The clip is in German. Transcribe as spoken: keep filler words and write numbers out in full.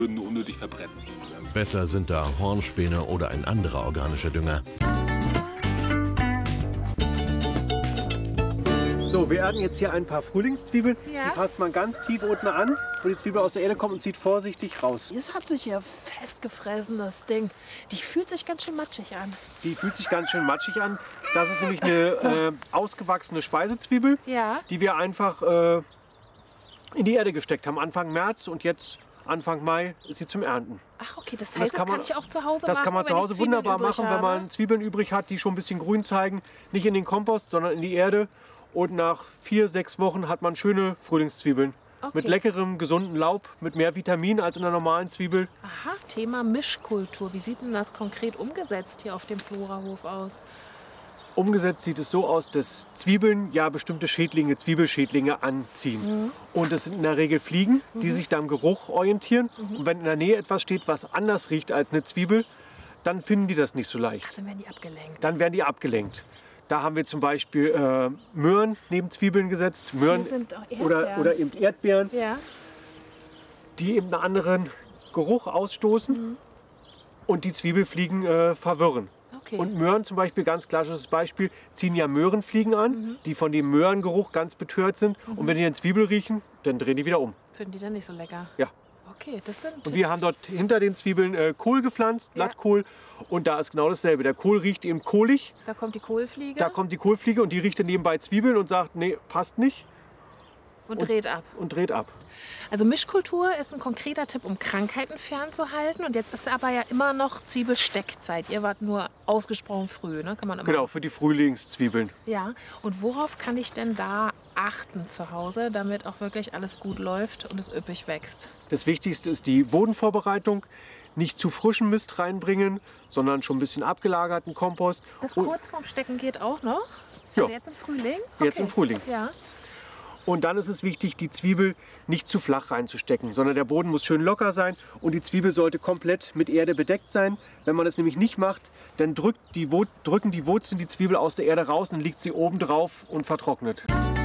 würden nur unnötig verbrennen. Besser sind da Hornspäne oder ein anderer organischer Dünger. So, wir ernten jetzt hier ein paar Frühlingszwiebeln. Ja. Die fasst man ganz tief unten an, wo die Zwiebel aus der Erde kommt und zieht vorsichtig raus. Das hat sich ja festgefressen, das Ding. Die fühlt sich ganz schön matschig an. Die fühlt sich ganz schön matschig an. Das ist nämlich eine so. äh, ausgewachsene Speisezwiebel, Ja. die wir einfach äh, in die Erde gesteckt haben. Anfang März und jetzt Anfang Mai ist sie zum Ernten. Ach, okay, das das heißt, das kann kann, man- ich auch zu Hause Das machen, kann man zu wenn ich Hause Zwiebeln wunderbar übrig machen, wenn habe? man Zwiebeln übrig hat, die schon ein bisschen grün zeigen. Nicht in den Kompost, sondern in die Erde. Und nach vier, sechs Wochen hat man schöne Frühlingszwiebeln. Okay. Mit leckerem, gesunden Laub, mit mehr Vitamin als in der normalen Zwiebel. Aha, Thema Mischkultur. Wie sieht denn das konkret umgesetzt hier auf dem Florahof aus? Umgesetzt sieht es so aus, dass Zwiebeln ja bestimmte Schädlinge, Zwiebelschädlinge anziehen. Mhm. Und es sind in der Regel Fliegen, die sich da am Geruch orientieren. Mhm. Und wenn in der Nähe etwas steht, was anders riecht als eine Zwiebel, dann finden die das nicht so leicht. Dann werden die abgelenkt. Dann werden die abgelenkt. Da haben wir zum Beispiel äh, Möhren neben Zwiebeln gesetzt, Möhren Hier sind auch Erdbeeren. oder, oder eben Erdbeeren, Ja. die eben einen anderen Geruch ausstoßen und die Zwiebelfliegen äh, verwirren. Okay. Und Möhren zum Beispiel, ganz klassisches Beispiel, ziehen ja Möhrenfliegen an, die von dem Möhrengeruch ganz betört sind. Und wenn die eine Zwiebel riechen, dann drehen die wieder um. Finden die dann nicht so lecker? Ja. Okay, das sind Und wir haben dort hinter den Zwiebeln äh, Kohl gepflanzt, Ja. Blattkohl. Und da ist genau dasselbe. Der Kohl riecht eben kohlig. Da kommt die Kohlfliege Da kommt die Kohlfliege und die riecht dann nebenbei Zwiebeln und sagt, nee, passt nicht und dreht ab. und dreht ab. Also Mischkultur ist ein konkreter Tipp, um Krankheiten fernzuhalten. Und jetzt ist aber ja immer noch Zwiebelsteckzeit. Ihr wart nur ausgesprochen früh, ne? Kann man immer. Genau, für die Frühlingszwiebeln. Ja. Und worauf kann ich denn da achten zu Hause, damit auch wirklich alles gut läuft und es üppig wächst? Das Wichtigste ist die Bodenvorbereitung. Nicht zu frischen Mist reinbringen, sondern schon ein bisschen abgelagerten Kompost. Das Und- kurz vorm Stecken geht auch noch? Ja. Also jetzt im Frühling? Jetzt im Frühling. Ja. Und dann ist es wichtig, die Zwiebel nicht zu flach reinzustecken, sondern der Boden muss schön locker sein und die Zwiebel sollte komplett mit Erde bedeckt sein. Wenn man das nämlich nicht macht, dann drückt die, Wo- drücken die Wurzeln die Zwiebel aus der Erde raus und dann liegt sie oben drauf und vertrocknet.